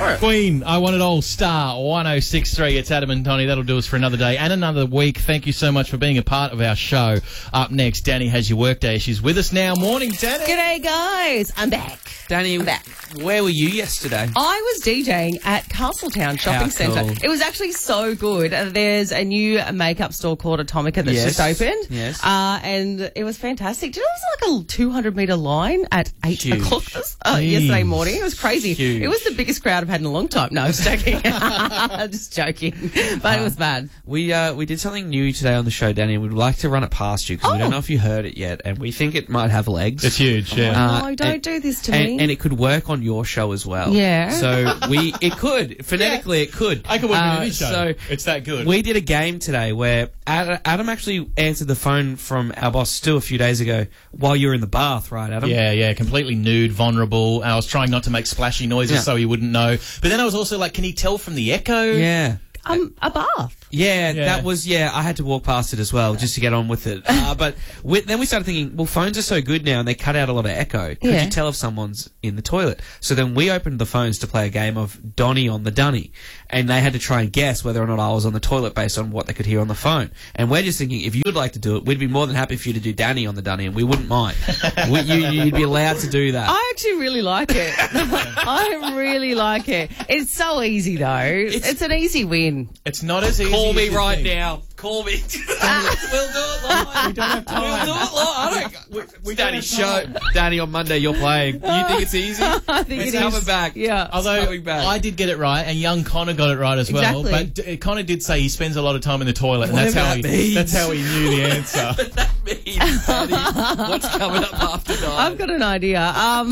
Queen, I Want It All, Star 106.3. It's Adam and Donnie. That'll do us for another day and another week. Thank you so much for being a part of our show. Up next, Danny has your workday. She's with us now. Morning, Danny. G'day, guys. I'm back. Danny, I'm back. Where were you yesterday? I was DJing at Castletown Shopping Centre. Cool. It was actually so good. There's a new makeup store called Atomica that's just opened. Yes. And it was fantastic. Do you know it was like a 200-metre line at 8 Huge. o'clock yesterday morning? It was crazy. Huge. It was the biggest crowd I've had in a long time. No, I was joking. Just joking. But it was bad. We did something new today on the show, Danny, and we'd like to run it past you because we don't know if you heard it yet, and we think it might have legs. It's huge, yeah. No, don't do this to me. And it could work on your show as well. Yeah. So it could. Phonetically, it could. I could work on any show. So it's that good. we did a game today where Adam actually answered the phone from our boss Stu a few days ago while you were in the bath, right, Adam? Yeah, completely nude, vulnerable. I was trying not to make splashy noises so he wouldn't know. But then I was also like, can he tell from the echo? Yeah. A bath. Yeah, that was, I had to walk past it as well just to get on with it. But then we started thinking, well, phones are so good now and they cut out a lot of echo. Could you tell if someone's in the toilet? So then we opened the phones to play a game of Donnie on the Dunny. And they had to try and guess whether or not I was on the toilet based on what they could hear on the phone. And we're just thinking, if you would like to do it, we'd be more than happy for you to do Danny on the Dunny and we wouldn't mind. You'd be allowed to do that. I actually really like it. I really like it. It's so easy, though. It's an easy win. It's not as easy. Call me as you right think. now. Call me. We'll do it live. We don't have time. We'll do it live. We Danny, show. Danny, on Monday you're playing. You think it's easy? I think It's it coming is. back. Yeah. Although coming back. I did get it right, and young Connor got it right as well. Exactly. But Connor did say he spends a lot of time in the toilet, and Whatever that means. that's how he knew the answer. That means, Danny, what's coming up after 9? I've got an idea.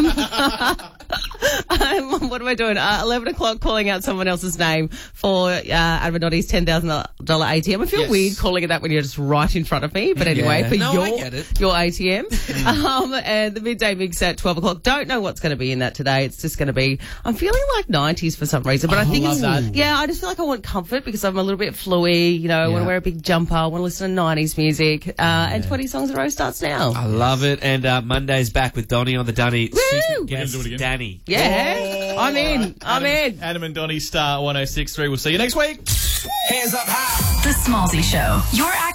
What am I doing? 11 o'clock, calling out someone else's name for Adam and Donnie's $10,000 ATM. I feel weird calling it that when you're just right in front of me. But anyway, for I get it. your ATM. And the midday mix at 12 o'clock. Don't know what's going to be in that today. It's just going to be, I'm feeling like 90s for some reason. But I think love it's, that. I just feel like I want comfort because I'm a little bit fluey. I want to wear a big jumper. I want to listen to 90s music. And 20 songs in a row starts now. I love it. And Monday's back with Donnie on the Dunny. Secret guest, do it again. Danny. Yeah. I'm in. Adam and Donnie, Star 106.3. We'll see you next week. Hands up high. The Smallsy Show. Your